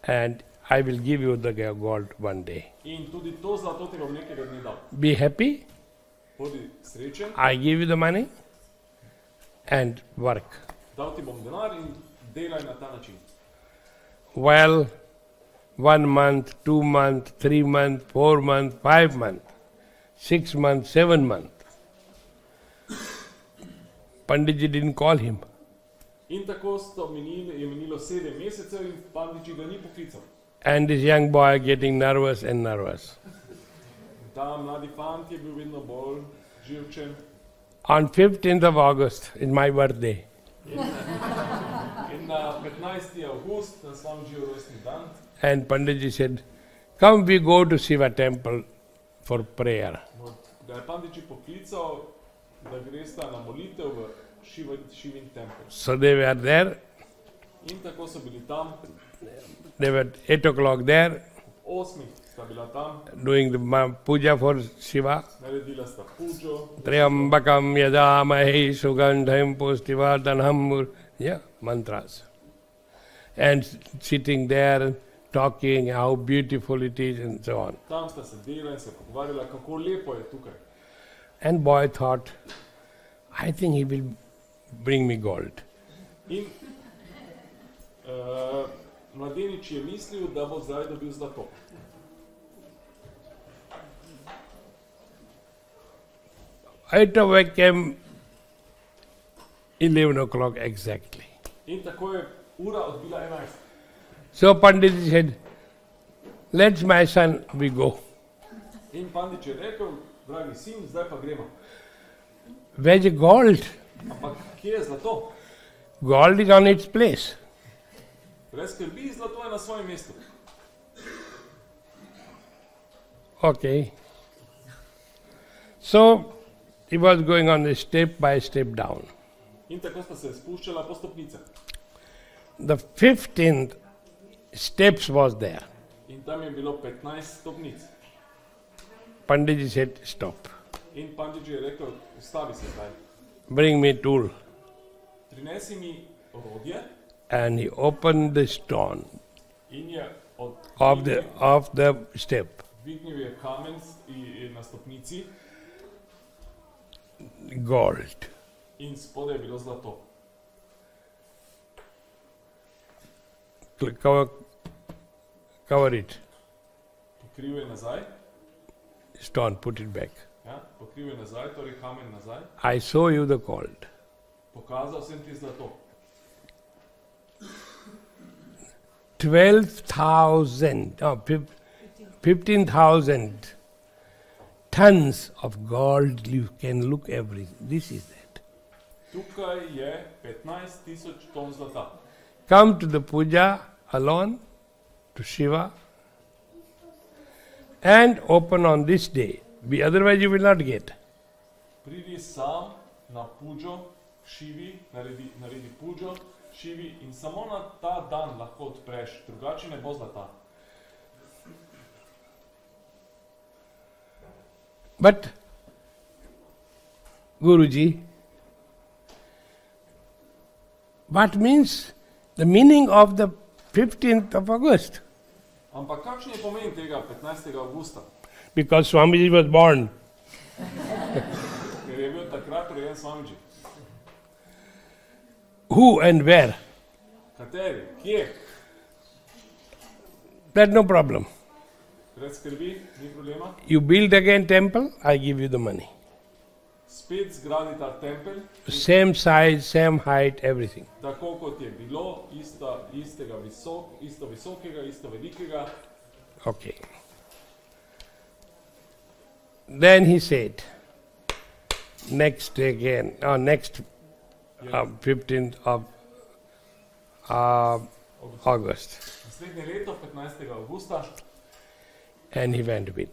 and I will give you the gold one day. In tudi to zlato ti bom nekega dne dal. Be happy, Bodi srečen, I give you the money and work. dal ti bom denar in delaj na ta način. Well, 1 month, 2 months, 3 months, 4 months, 5 months, 6 months, 7 months. Panditji didn't call him. In tako je minilo 7 mesecev in Panditji ga ni poklical. And this young boy getting nervous and nervous. Ta mladi fant je bil vedno bolj živčen. On 15th of August is my birthday. In na 15. avgust, na Swamiji rojstni dan, And Panditji said, come we go to Shiva temple for prayer. ga je Panditji poklical, da gresta na molitev v Šivin tempel. So they were there. In tako so bili tam, They were 8 o'clock there 8 sta bila tam, doing the puja for Shiva. naredila sta puđo, Triambakam yadamahi sugandham pustivardhanam. Yeah, mantras. And sitting there, talking how beautiful it is and so on. tam sta sedela in se pogovarjala, kako lepo je tukaj. And boy thought, I think he will bring me gold. In mladenič je mislil, da bo zdaj dobil zlato. Right away came 11 o'clock exactly. In tako je ura odbila 11. So Pandit said, let my son we go. In Panditji je rekel, dragi sin, zdaj pa gremo. Where's the gold? Ampak kje je zlato? Gold is on its place. Brez skrbi, zlato je na svojem mestu. Okay. So he was going on a step by step down. In tako sta se spuščala po stopnicah. The 15th steps was there. In tam je bilo 15 stopnic. Panditji said, stop. In Panditji je rekel, ustavi se zdaj. Bring me tool. Prinesi mi orodje. And he opened the stone In je of the step. dvignil je kamen na stopnici Gold. in spodaj je bilo zlato. Cover it. Pokril je nazaj. Stone, put it back. Ja, pokril je nazaj, torej kamen nazaj. I show you the gold. Pokazal sem ti zlato. 15,000 tons of gold. You can look everything. This is that. Tukaj je 15,000 ton zlata. Come to the puja alone, to Shiva, and open on this day. Otherwise you will not get. Pridi sam na puđo, Šivi, naredi puđo, Šivi in samo na ta dan lahko odpreš, drugače ne bo zlata. But, Guruji, what means the meaning of the 15th of August? Ampak kakšen je pomen tega 15. avgusta? Because Swamiji was born. Ker je bil takrat rojen Swamiji. Who and where? Kateri? Kje? That's no problem. Brez skrbi, ni problema. You build again temple, I give you the money. Spet zgradi ta tempelj, Same size, same height, everything. tako kot je bilo, isto visokega, isto velikega. Okay. Then he said, next again, next 15th of August. Naslednje leto, 15. avgusta, And he went with.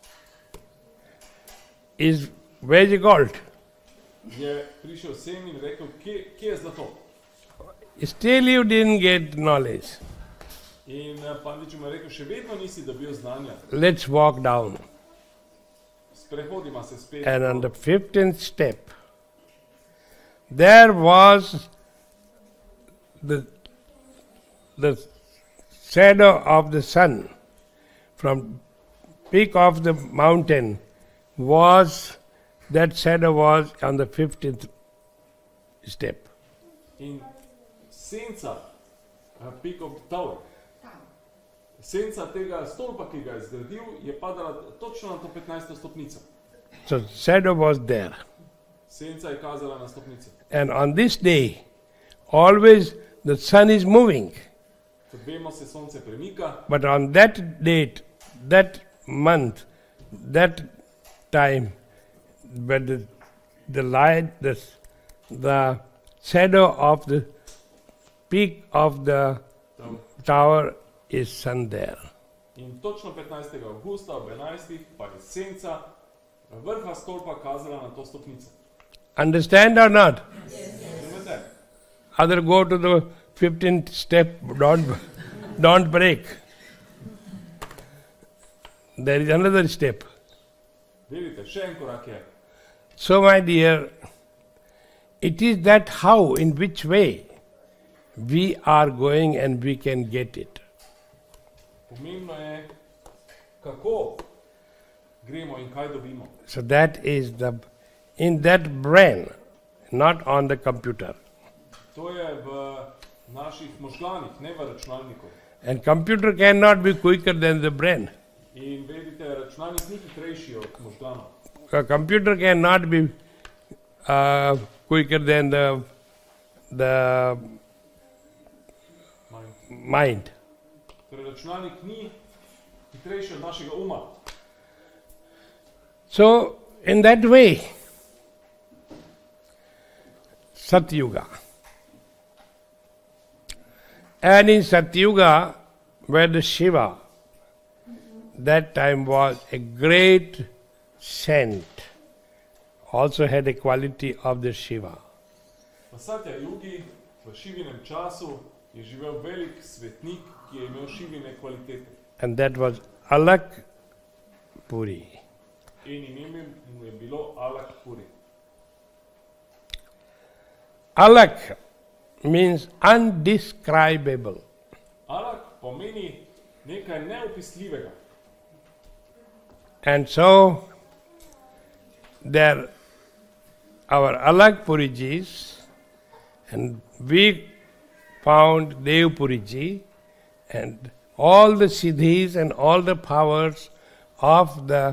Where's the gold? je prišel sem in rekel, kje je zlato? Still you didn't get knowledge. In Panditji mu je rekel, še vedno nisi dobil znanja. Let's walk down. Sprehodimo se spet. And on the 15th step, there was the shadow of the sun from peak of the mountain that shadow was on the 15th step. In senca, peak of the tower, senca tega stolpa, ki ga je zgradil, je padala točno na to 15. stopnico. So shadow was there. Senca je kazala na stopnico. And on this day, always the sun is moving. Kot vemo, se sonce premika, But on that date, that month, that time, but the light, the shadow of the peak of the tower is sun there. in točno 15. augusta ob 11. pa je senca vrha stolpa kazala na to stopnico. Understand or not? Razumete? Other go to the 15th step, don't break. There is another step. Vidite, še en korak je. So, my dear, it is that how, in which way we are going and we can get it. Pomembno je, kako gremo in kaj dobimo. So that is in that brain, not on the computer. To je v naših možganih, ne v računalniku. And computer cannot be quicker than the brain. In vedite, računalnik ni hitrejši od možganov. A computer cannot be quicker than the mind. Torej, računalnik ni hitrejši od našega uma. So, in that way, Satyuga. And in Satyuga, where the Shiva, that time was a great saint, also had a quality of the Shiva. V Satya Yugi, v Šivinem času, je živel velik svetnik, ki je imel Šivine kvalitete. And that was Alak Puri. In ime mu je bilo Alak Puri. Alak means undescribable. Alak pomeni nekaj neopisljivega. And so, there our Alak Purijis, and we found Dev Puriji, and all the siddhis and all the powers of the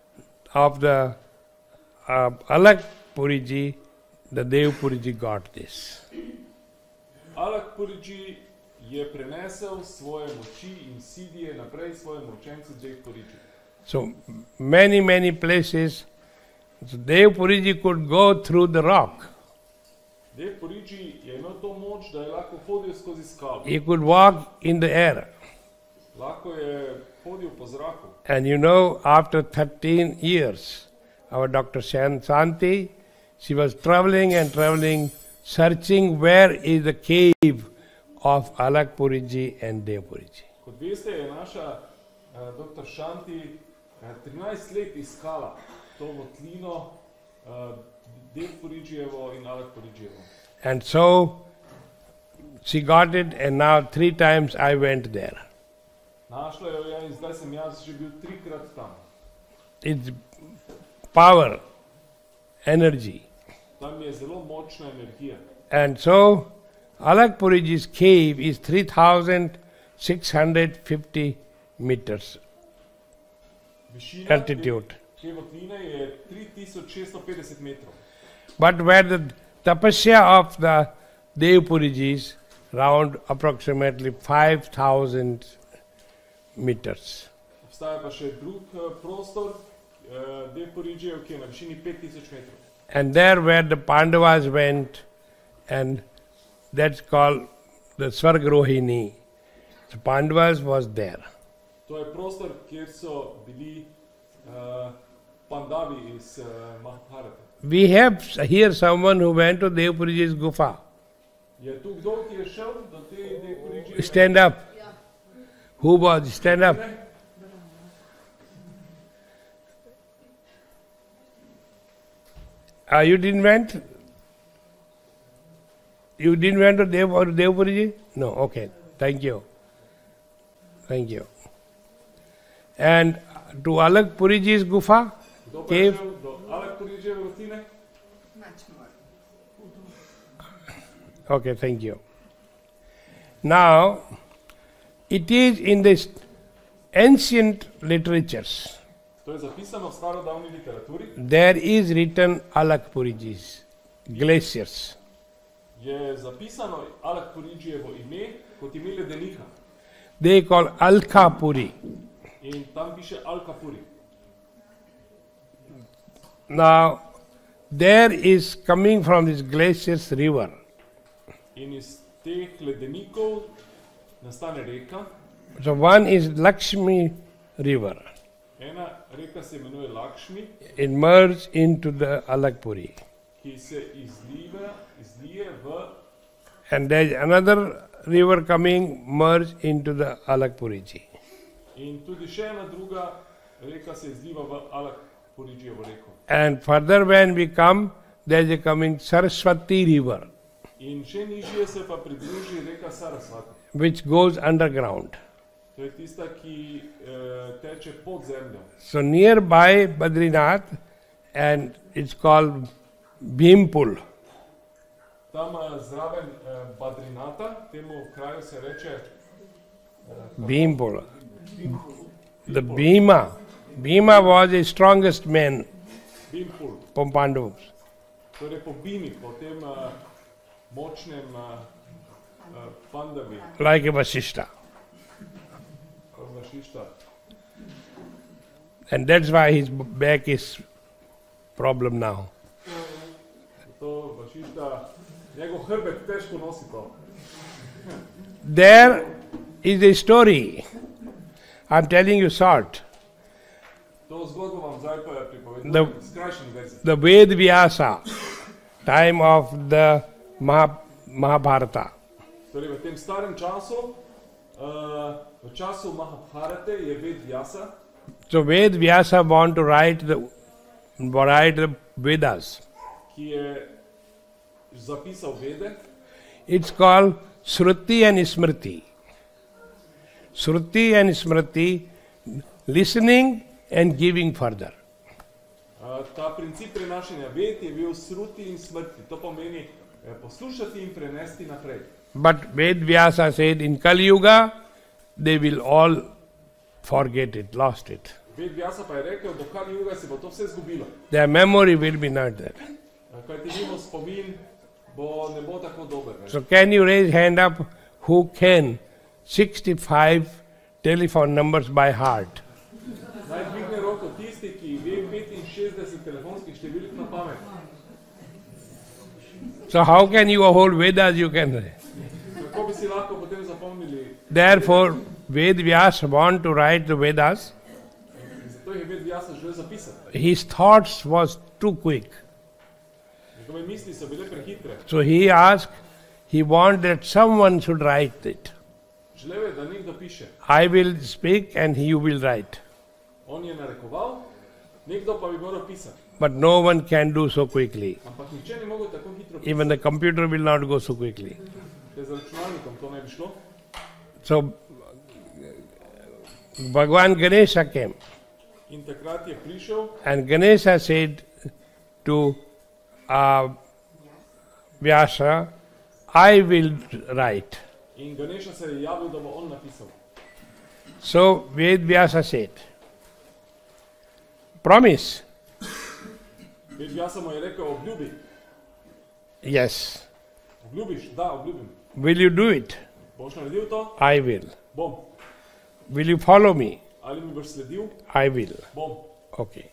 Alak Puriji, the Dev Puriji got this. Alak Puriji je prenesel svoje moči in sidije naprej svojemu učencu Dev Puriji. So many places, so Dev Puriji could go through the rock. Dev Puriji je imel to moč, da je lahko hodil skozi skalo. He could walk in the air. Lahko je hodil po zraku. And you know, after 13 years, our Dr. Santi, she was traveling, searching where is the cave of Alak Puriji and Dev Puriji. Kot veste, je naša dr. Shanti 13 let iskala to votlino Dev Purijijevo in Alak Purijijevo. And so she got it, and now 3 times I went there. Našla jo je in zdaj sem jaz že bil 3-krat tam. It's power, energy. Tam je zelo močna energija. And so Alak Puriji's cave is 3,650 meters Višina altitude. te votline je 3650 metrov. But where the tapasya of the Dev Purijis, round approximately 5,000 meters. Obstaja pa še drug prostor Dev Purijijev, ki je na višini 5000 metrov. And there where the Pandavas went, and that's called the Svargrohini. The Pandavas was there. To je prostor, kjer so bili Pandavi iz Mahabharata. We have here someone who went to Dev Puriji's Gufa. Je tu kdo, ki je šel do te Dev Purijije? Stand up. Who was? Stand up. You didn't went? You didn't went to Dev Puriji? No, okay. Thank you. Thank you. And to Alag Puriji's Gufa, Kdo pa je cave, šel do Alakpuridžijeve vrtine? Much more. okay, thank you. Now, it is in the ancient literatures, To je zapisano v starodavni literaturi. there is written Alag Puriji's glaciers. Je zapisano Alakpuridžijevo ime kot ime ledenika. They call Alka Puri. In tam piše Alkapuri. Now, there is coming from this glaciers river. In iz teh ledenikov nastane reka. So one is Lakshmi river. Ena reka se imenuje Lakšmi, It merged into the Alagpuri. ki se izlije v, And there is another river coming, merged into the Alagpuriji. in tudi še ena druga reka se izliva v Alakpuridžijevo reko. And further when we come, there is a coming Saraswati river, In še nižje se pa pridruži reka Sarasvati. which goes underground. To je tista, ki teče pod zemljo. So nearby Badrinath, and it's called Bhimpul. Tam zraven Badrinata, temu kraju se reče Bhimpul. The Bhima was the strongest man Bimpul, from Pandavas. torej po Bimi, po tem močnem Pandavi, Like a Vasishta. Vašišta. And that's why his back is problem now. To Vašišta, njegov hrbet težko nosi to. There is a story. I'm telling you short. To zgodbo vam zdaj pa pripovedujem, The- skrajšen verzij. The Ved Vyasa, time of the Mahabharata. Torej v tem starem času, v času Mahabharate je Ved Vyasa, So Ved Vyasa want to write the Vedas. ki je zapisal Vede. It's called Shruti and Smriti. Shruti and Smriti, listening and giving further. Ta princip prenašanja ved je bil Sruti in Smrti. To pomeni poslušati in prenesti naprej. But Ved Vyasa said in Kali Yuga, they will all forget it, lost it. Ved Vyasa pa je rekel, do Kali Juga se bo to vse izgubilo. Their memory will be not there. Kajti njihov spomin ne bo tako dober. več. So can you raise hand up who can 65 telephone numbers by heart? Naj dvigne roko tisti, ki ve 65 telefonskih številk na pamet. So how can you hold Vedas you can say? Kako bi si lahko potem zapomnili? Therefore, Ved Vyasa want to write the Vedas. Zato je Ved Vyasa želel zapisati. His thoughts was too quick. Njegove misli so bile prehitre. So he asked, he wanted that someone should write it. Želel je, da nekdo piše. I will speak and you will write. On je narekoval, nekdo pa bi moral pisati. But no one can do so quickly. Ampak nihče ni mogel tako hitro pisati. Even the computer will not go so quickly. Z računalnikom to ne bi šlo. So Bhagwan Ganesha came In takrat je prišel and Ganesha said to Vyasa, I will write. in Ganesha se je javil, da bo on napisal. So Ved Vyasa said, promise? Ved Vyasa mu je rekel, obljubi. Yes. Obljubiš? Da, obljubim. Will you do it? Boš naredil to? I will. Bom. Will you follow me? Ali mi boš sledil? I will. Bom. Okay.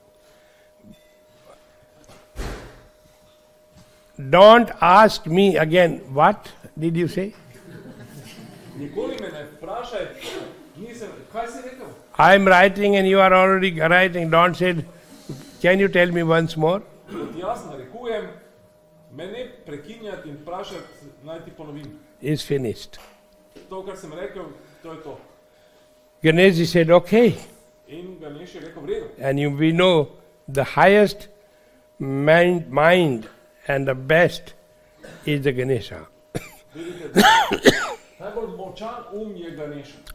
Don't ask me again, what did you say? Nikoli me ne vprašaj, kaj si rekel? I'm writing and you are already writing. Don't say, can you tell me once more? Kot jaz narekujem, me ne prekinjati in vprašati, naj ti ponovim. It's finished. To, kar sem rekel, to je to. Ganesh said, okay. In Ganesh je rekel, v redu. And we know the highest mind and the best is the Ganesha. Vidite, najbolj močan je Ganesha.